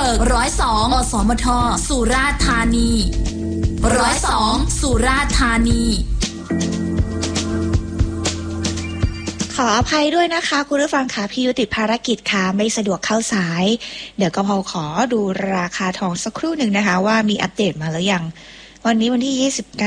วิร์ก102 อสมทสุราษฎร์ธานี102 สุราษฎร์ธานีขออภัยด้วยนะคะคุณผู้ฟังค่ะพี่ยุติดภารกิจค่ะไม่สะดวกเข้าสายเดี๋ยวก็พอขอดูราคาทองสักครู่หนึ่งนะคะว่ามีอัปเดตมาแล้วยังวันนี้วันที่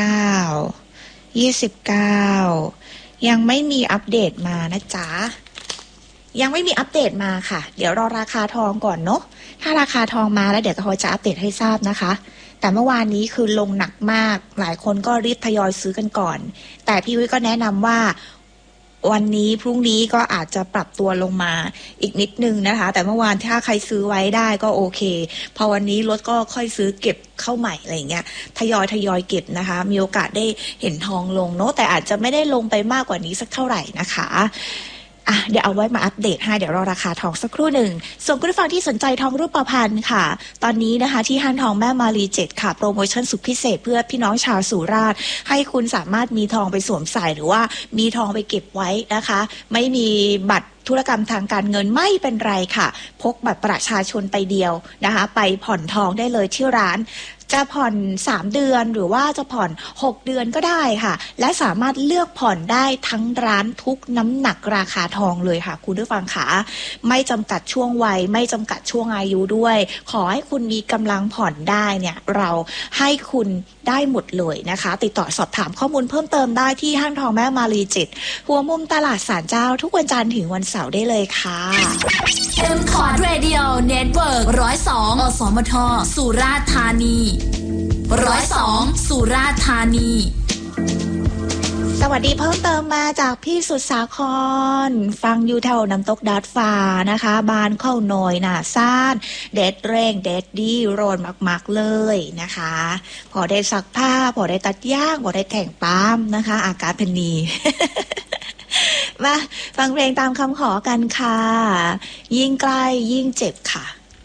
29ยังไม่มีอัปเดตมานะจ๊ะยังไม่มีอัปเดตมาค่ะเดี๋ยวรอราคาทองก่อนเนาะถ้าราคาทองมาแล้วเดี๋ยวก็จะอัปเดตให้ทราบนะคะแต่เมื่อวานนี้คือลงหนักมากหลายคนก็รีบทยอยซื้อกันก่อนแต่พี่วิก็แนะนำว่าวันนี้พรุ่งนี้ก็อาจจะปรับตัวลงมาอีกนิดนึงนะคะแต่เมื่อวานถ้าใครซื้อไว้ได้ก็โอเคพอวันนี้รถก็ค่อยซื้อเก็บเข้าใหม่อะไรเงี้ยทยอยเก็บนะคะมีโอกาสได้เห็นทองลงเนาะแต่อาจจะไม่ได้ลงไปมากกว่านี้สักเท่าไหร่นะคะเดี๋ยวเอาไว้มาอัปเดตให้เดี๋ยวรอราคาทองสักครู่หนึ่งส่วนคุณผู้ฟังที่สนใจทองรูปพรรณค่ะตอนนี้นะคะที่ห้างทองแม่มารี7ค่ะโปรโมชั่นสุดพิเศษเพื่อพี่น้องชาวสุราษฎร์ให้คุณสามารถมีทองไปสวมใส่หรือว่ามีทองไปเก็บไว้นะคะไม่มีบัตรธุรกรรมทางการเงินไม่เป็นไรค่ะพกบัตรประชาชนไปเดียวนะคะไปผ่อนทองได้เลยที่ร้านจะผ่อน3เดือนหรือว่าจะผ่อน6เดือนก็ได้ค่ะและสามารถเลือกผ่อนได้ทั้งร้านทุกน้ำหนักราคาทองเลยค่ะคุณผู้ฟังค่ะไม่จำกัดช่วงวัยไม่จำกัดช่วงอายุด้วยขอให้คุณมีกำลังผ่อนได้เนี่ยเราให้คุณได้หมดเลยนะคะติดต่อสอบถามข้อมูลเพิ่มเติมได้ที่ห้างทองแม่มารี7หัวมุมตลาดศาลเจ้าทุกวันจันทร์ถึงวันเสาร์ได้เลยค่ะ M-Cord Radio Network 102 อสมทสุราษฎร์ธานี102 สุราษฎร์ธานีสวัสดีเพิ่มเติมมาจากพี่สุดสาครฟังอยู่แถวน้ำตกดาดฟ้านะคะบ้านเข้าหน่อยน่ะซ่านเด็ดแรงเด็ดดีโรนมากๆเลยนะคะพอได้ซักผ้าพอได้ตัดย่างพอได้แต่งปามนะคะอากาศเป็นนี มาฟังเพลงตามคำขอกันค่ะยิ่งใกล้ยิ่งเจ็บค่ะ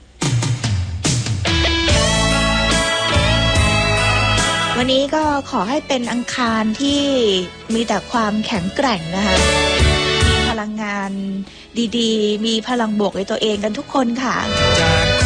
วันนี้ก็ขอให้เป็นอังคารที่มีแต่ความแข็งแกร่งนะคะมีพลังงานดีๆมีพลังบวกในตัวเองกันทุกคนค่ะ